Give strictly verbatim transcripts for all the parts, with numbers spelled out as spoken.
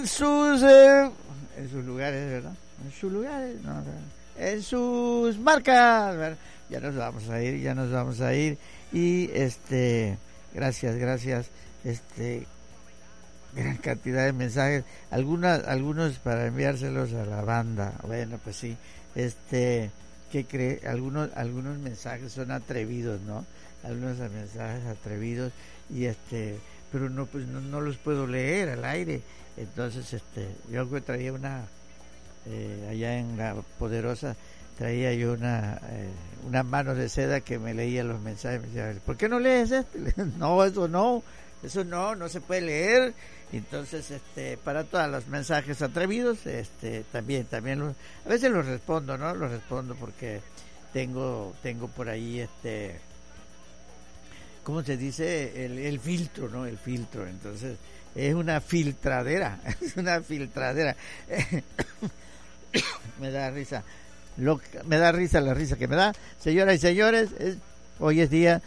sus eh, en sus lugares, ¿verdad? En sus lugares, no, no, en sus marcas, ¿verdad? Ya nos vamos a ir, ya nos vamos a ir y este, gracias, gracias, este, gran cantidad de mensajes, algunas, algunos para enviárselos a la banda, bueno, pues sí, este, ¿qué cree? Algunos, algunos mensajes son atrevidos, ¿no? Algunos mensajes atrevidos y este, pero no, pues no, no los puedo leer al aire. Entonces, este, yo traía una, eh, allá en la Poderosa, traía yo una, eh, una mano de seda que me leía los mensajes. Me decía, ¿por qué no lees este? No, eso no, eso no, no se puede leer. Entonces, este, para todos los mensajes atrevidos, este, también, también, los, a veces los respondo, ¿no? Los respondo porque tengo, tengo por ahí, este, ¿cómo se dice? El, el filtro, ¿no? El filtro, entonces, es una filtradera, es una filtradera. Me da risa, lo, me da risa la risa que me da. Señoras y señores, es, hoy es día.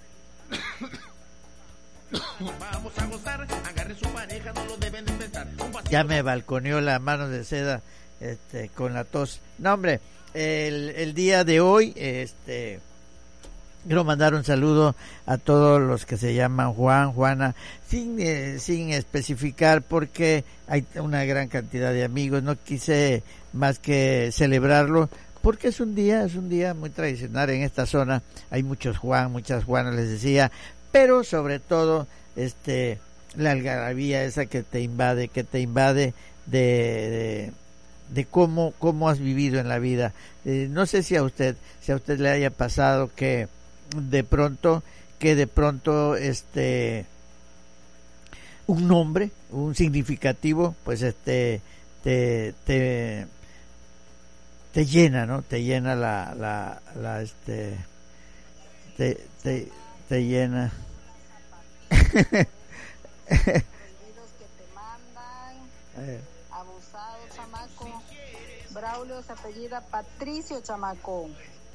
Vamos a gozar, agarre su pareja, no lo deben inventar. Ya me balconeó la mano de seda, este, con la tos. No, hombre, el, el día de hoy, este, quiero mandar un saludo a todos los que se llaman Juan, Juana, sin eh, sin especificar porque hay una gran cantidad de amigos. No quise más que celebrarlo porque es un día, es un día muy tradicional en esta zona. Hay muchos Juan, muchas Juanas, les decía, pero sobre todo, este, la algarabía esa que te invade, que te invade de, de de cómo cómo has vivido en la vida. Eh, no sé si a usted, si a usted le haya pasado que de pronto que de pronto este un nombre, un significativo, pues este te te te llena, ¿no? Te llena la la la este te te te llena. Que te mandan, eh. Abusado, chamaco. Braulio se apellida Patricio, chamaco.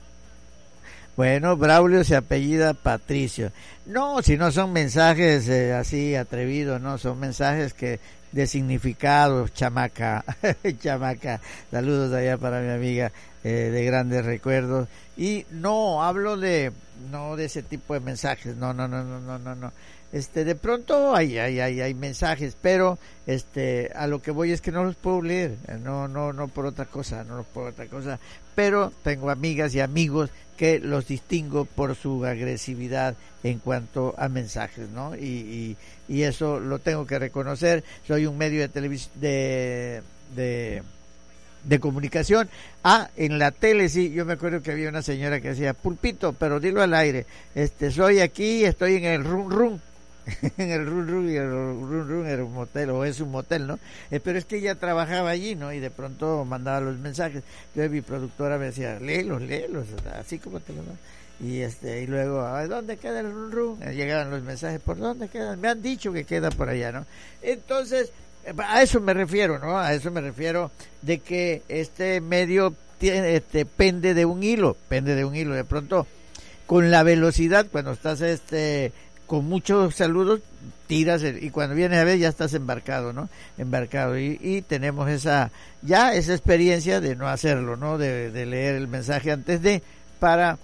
Bueno, Braulio se apellida Patricio. No, si no son mensajes eh, así atrevidos, no, son mensajes que de significado, chamaca, chamaca. Saludos allá para mi amiga, eh, de grandes recuerdos. Y no, hablo de, no de ese tipo de mensajes, no, no, no, no, no, no, no. Este, de pronto hay, hay, hay, hay mensajes, pero este, a lo que voy es que no los puedo leer, no, no, no por otra cosa, no por otra cosa, pero tengo amigas y amigos que los distingo por su agresividad en cuanto a mensajes, ¿no? Y, y, y eso lo tengo que reconocer. Soy un medio de televisión, de, de, de comunicación. Ah, en la tele sí, yo me acuerdo que había una señora que decía, pulpito, pero dilo al aire, este, soy aquí, estoy en el rum rum. En el Run Run, y el Run Run era un motel, o es un motel, ¿no? Eh, pero es que ella trabajaba allí, ¿no? Y de pronto mandaba los mensajes. Entonces mi productora me decía, léelos, léelos, así como te lo dan. Y este, y luego, ¿a dónde queda el Run Run? Eh, llegaban los mensajes, ¿por dónde quedan? Me han dicho que queda por allá, ¿no? Entonces, a eso me refiero, ¿no? A eso me refiero de que este medio tiene, este, pende de un hilo, pende de un hilo. De pronto, con la velocidad, cuando estás, este... con muchos saludos, tiras el, y cuando vienes a ver ya estás embarcado, ¿no? Embarcado y, y tenemos esa, ya esa experiencia de no hacerlo, ¿no? De, de leer el mensaje antes de, para,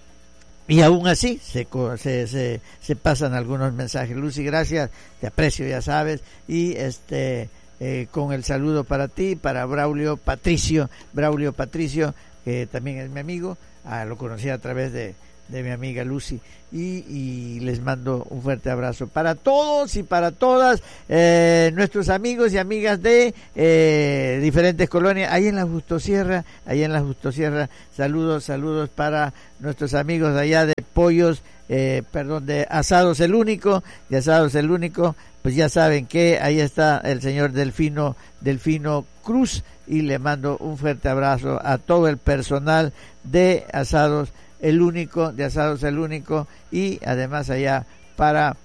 y aún así se, se, se, se pasan algunos mensajes. Lucy, gracias, te aprecio, ya sabes, y este, eh, con el saludo para ti, para Braulio Patricio, Braulio Patricio, que también es mi amigo, ah, lo conocí a través de de mi amiga Lucy, y, y les mando un fuerte abrazo para todos y para todas eh, nuestros amigos y amigas de eh, diferentes colonias, ahí en la Justosierra, ahí en la Justosierra, saludos, saludos para nuestros amigos de allá de Pollos, eh, perdón, de Asados el Único, de Asados el Único, pues ya saben que ahí está el señor Delfino, Delfino Cruz, y le mando un fuerte abrazo a todo el personal de Asados el Único, de Asados el Único, y además allá para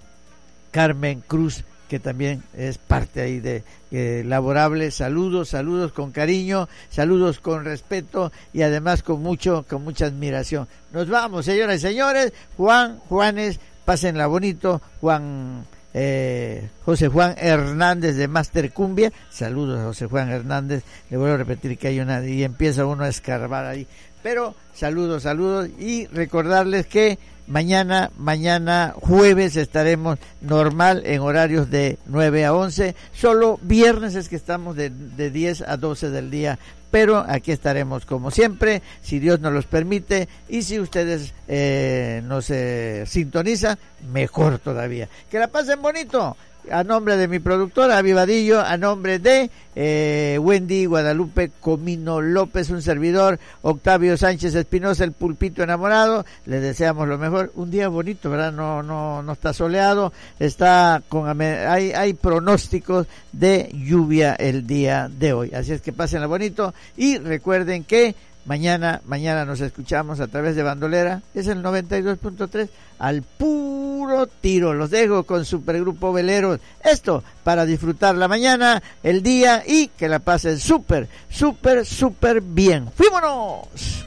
Carmen Cruz, que también es parte ahí de eh, Laborable. Saludos, saludos con cariño, saludos con respeto y además con mucho, con mucha admiración. Nos vamos, señoras y señores. Juan, Juanes, pásenla bonito. Juan eh, José Juan Hernández de Master Cumbia. Saludos a José Juan Hernández. Le vuelvo a repetir que hay una y empieza uno a escarbar ahí. Pero saludos, saludos y recordarles que mañana, mañana jueves estaremos normal en horarios de nueve a once. Solo viernes es que estamos de, de diez a doce del día. Pero aquí estaremos como siempre, si Dios nos los permite, y si ustedes eh, nos eh, sintonizan, mejor todavía. Que la pasen bonito. A nombre de mi productora, Avivadillo, a nombre de eh, Wendy Guadalupe Comino López, un servidor, Octavio Sánchez Espinosa, el pulpito enamorado, les deseamos lo mejor. Un día bonito, ¿verdad? No, no, no está soleado, está con, hay, hay pronósticos de lluvia el día de hoy. Así es que pásenla bonito y recuerden que Mañana, mañana nos escuchamos a través de Bandolera, es el noventa y dos punto tres, al puro tiro. Los dejo con Supergrupo Veleros. Esto para disfrutar la mañana, el día y que la pasen súper, súper, súper bien. ¡Fuímonos!